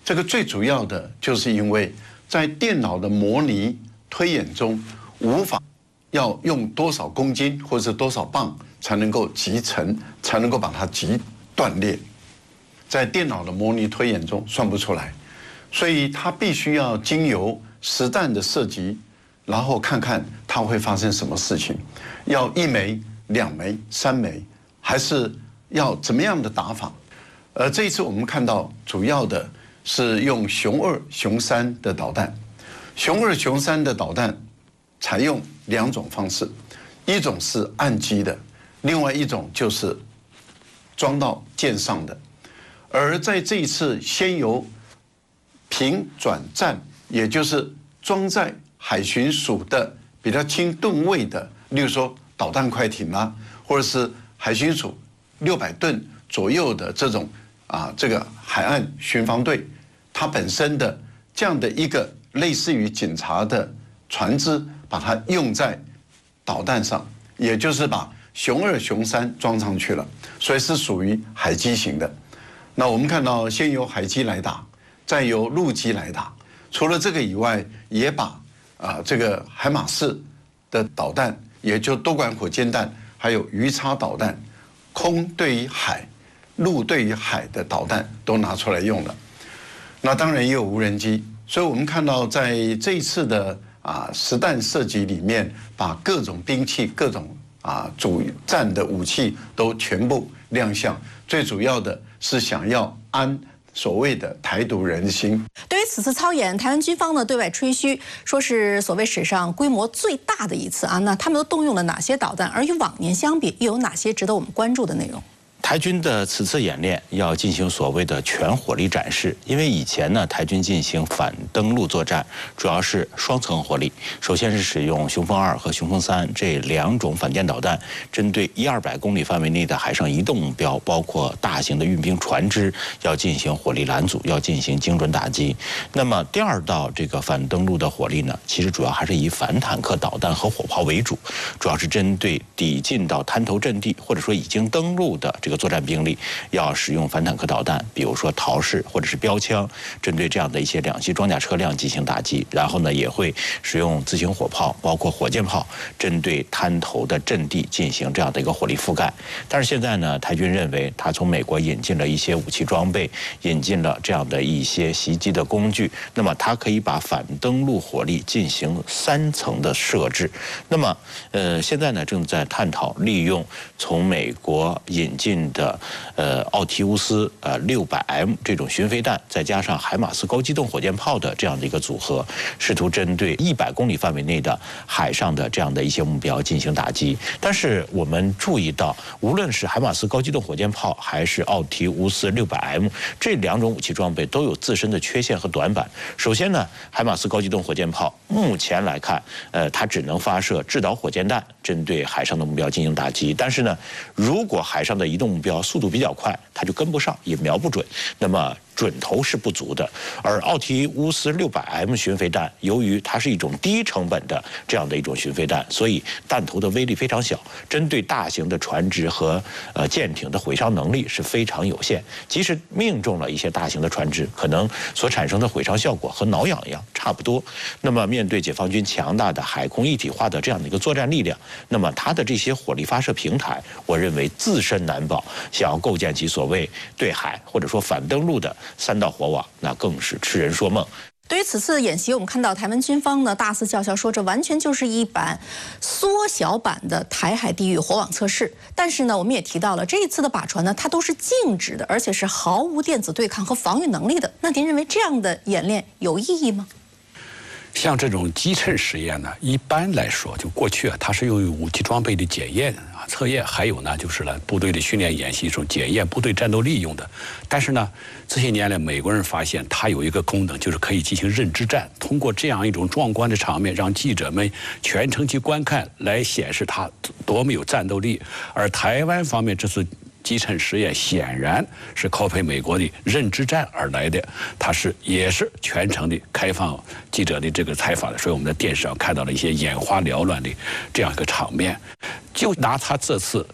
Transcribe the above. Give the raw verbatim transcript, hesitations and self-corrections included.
这个最主要的就是因为在电脑的模拟推演中，无法要用多少公斤或者多少磅才能够击沉，才能够把它击断裂，在电脑的模拟推演中算不出来，所以它必须要经由实弹的射击，然后看看它会发生什么事情，要一枚、两枚、三枚，还是要怎么样的打法？呃，这一次我们看到主要的是用熊二、熊三的导弹，熊二、熊三的导弹采用两种方式，一种是岸基的，另外一种就是装到舰上的。而在这一次先由平转战，也就是装在海巡署的比较轻吨位的，例如说导弹快艇啦，或者是海巡署六百吨左右的这种啊这个海岸巡防队，它本身的这样的一个类似于警察的船只，把它用在导弹上，也就是把熊二、熊三装上去了，所以是属于海基型的。那我们看到，先由海基来打，再由陆基来打。除了这个以外，也把啊这个海马式的导弹，也就多管火箭弹，还有鱼叉导弹，空对于海、陆对于海的导弹都拿出来用了。那当然也有无人机，所以我们看到在这一次的啊实弹射击里面，把各种兵器、各种啊主战的武器都全部亮相。最主要的是想要安所谓的台独人心。 对于此次操演，台湾军方呢对外吹嘘，说是所谓史上规模最大的一次啊。那他们都动用了哪些导弹？而与往年相比，又有哪些值得我们关注的内容？ 台军的此次演练要进行所谓的全火力展示，因为以前呢，台军进行反登陆作战主要是双层火力，首先是使用雄风二和雄风三这两种反舰导弹，针对一二百公里范围内的海上移动目标，包括大型的运兵船只，要进行火力拦阻，要进行精准打击。那么第二道这个反登陆的火力呢，其实主要还是以反坦克导弹和火炮为主，主要是针对抵近到滩头阵地或者说已经登陆的这个作战兵力，要使用反坦克导弹，比如说陶式或者是标枪，针对这样的一些两栖装甲车辆进行打击。然后呢，也会使用自行火炮，包括火箭炮，针对滩头的阵地进行这样的一个火力覆盖。但是现在呢，台军认为他从美国引进了一些武器装备，引进了这样的一些袭击的工具，那么它可以把反登陆火力进行三层的设置。那么，呃，现在呢正在探讨利用从美国引进的呃奥提乌斯呃六百 M 这种巡飞弹，再加上海马斯高机动火箭炮的这样的一个组合，试图针对一百公里范围内的海上的这样的一些目标进行打击。但是我们注意到，无论是海马斯高机动火箭炮还是奥提乌斯六百 M 这两种武器装备都有自身的缺陷和短板。首先呢，海马斯高机动火箭炮目前来看，呃，它只能发射制导火箭弹，针对海上的目标进行打击。但是呢，如果海上的移动目标速度比较快，它就跟不上，也瞄不准，那么准头是不足的。而奥提乌斯六百 M 巡飞弹，由于它是一种低成本的这样的一种巡飞弹，所以弹头的威力非常小，针对大型的船只和呃舰艇的毁伤能力是非常有限。即使命中了一些大型的船只，可能所产生的毁伤效果和挠痒痒差不多。那么面对解放军强大的海空一体化的这样的一个作战力量，那么它的这些火力发射平台，我认为自身难保，想要构建起所谓对海或者说反登陆的三道火网，那更是痴人说梦。 对于此次演习，我们看到台湾军方呢大肆叫嚣说，这完全就是一版缩小版的台海地域火网测试。但是呢，我们也提到了这一次的靶船呢，它都是静止的，而且是毫无电子对抗和防御能力的。那您认为这样的演练有意义吗？ 像这种击沉实验呢，一般来说，就过去啊，它是由于武器装备的检验啊、测验，还有呢，就是呢，部队的训练演习中检验部队战斗力用的。但是呢，这些年来，美国人发现它有一个功能，就是可以进行认知战。通过这样一种壮观的场面，让记者们全程去观看，来显示它多么有战斗力。而台湾方面这次击沉实验显然是靠配美国的认知战而来的，它是也是全程的开放记者的这个采访的，所以我们在电视上看到了一些眼花缭乱的这样一个场面。就拿他这次